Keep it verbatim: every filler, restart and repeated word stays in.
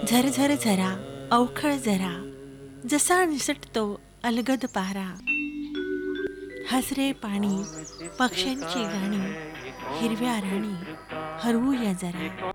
झरझर झरा अवखळ जरा, जसा निसटतो अलगद पारा. हसरे पाणी पक्ष्यांची गाणी, हिरव्या राणी हरवूया जरा.